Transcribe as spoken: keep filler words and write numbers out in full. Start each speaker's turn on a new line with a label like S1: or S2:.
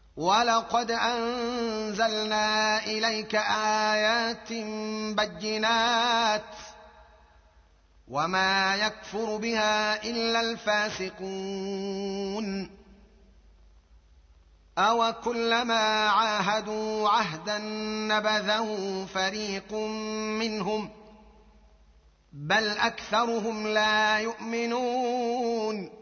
S1: ولقد أنزلنا إليك آيات بينات وما يكفر بها إلا الفاسقون أو كلما عاهدوا عهدا نبذه فريق منهم بل أكثرهم لا يؤمنون